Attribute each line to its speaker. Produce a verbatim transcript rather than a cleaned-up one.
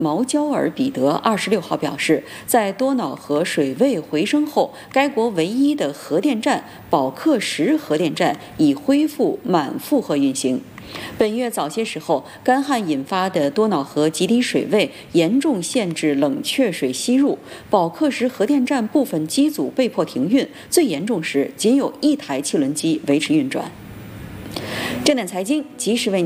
Speaker 1: 毛焦尔彼得二十六号表示，在多瑙河水位回升后，该国唯一的核电站保克什核电站已恢复满负荷运行。本月早些时候，干旱引发的多瑙河极低水位严重限制冷却水吸入，保克什核电站部分机组被迫停运，最严重时仅有一台汽轮机维持运转。正点财经及时为